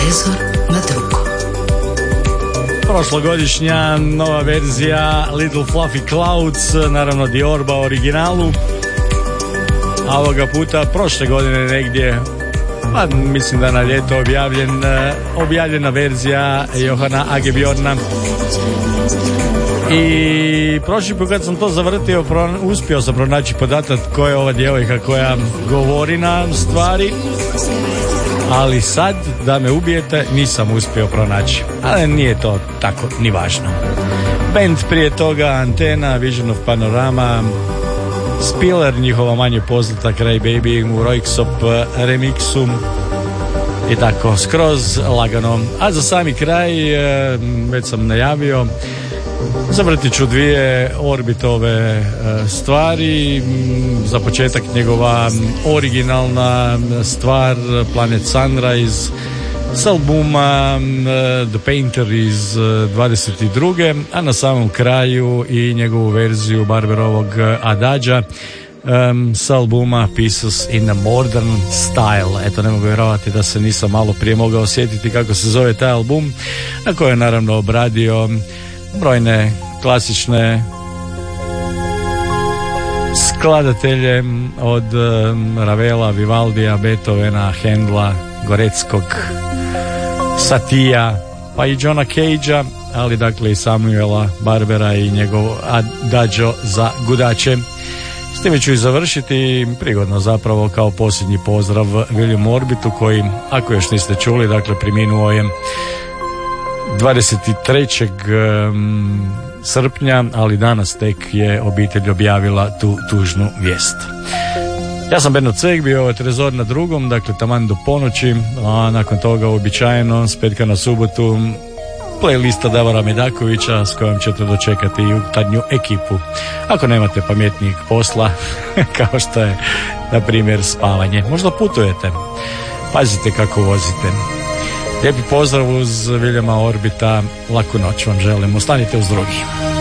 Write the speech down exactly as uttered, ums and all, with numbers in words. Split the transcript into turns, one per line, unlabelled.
Trezor na drugu.
Prošlogodišnja nova verzija Little Fluffy Clouds, naravno Diorba originalu, a ovoga puta prošle godine negdje, pa mislim da na ljeto objavljen, objavljena verzija Johana Agebjorna. I prošli put kad sam to zavrtio, pro, uspio sam pronaći podatak koja je ova djevojka koja govori na stvari, ali sad da me ubijete nisam uspio pronaći, ali nije to tako ni važno. Band prije toga Antena, Vision of Panorama, Spiller, njihova manje poznata Cry Baby u Röyksopp remiksu i tako skroz lagano. A za sami kraj, već sam najavio, zavrtit ću dvije Orbitove stvari. Za početak njegova originalna stvar Planet Sunrise s albuma The Painter iz dvadeset druge. A na samom kraju i njegovu verziju Barberovog Adagea um, s albuma Pieces in a Modern Style. Eto, ne mogu vjerovati da se nisam malo prije mogao osjetiti kako se zove taj album, na koje je naravno obradio brojne klasične skladatelje od um, Ravela, Vivaldija, Beethovena, Hendla, Goreckog, Satija, pa i Johna Cagea, ali dakle i Samuela Barbera i njegov Adagio za gudače. S time ću i završiti prigodno zapravo kao posljednji pozdrav Williamu Orbitu, koji, ako još niste čuli, dakle preminuo je dvadeset trećeg srpnja, ali danas tek je obitelj objavila tu tužnu vijest. Ja sam Bernard Ceg, bio ovo Trezor na drugom, dakle taman do ponoći, a nakon toga uobičajeno s petka na subotu playlista Davora Medakovića s kojom ćete dočekati i jutarnju ekipu, ako nemate pametnijeg posla kao što je na primjer spavanje. Možda putujete, pazite kako vozite. Lijepi pozdrav uz Williama Orbita, laku noć vam želim, ostanite uz drugi.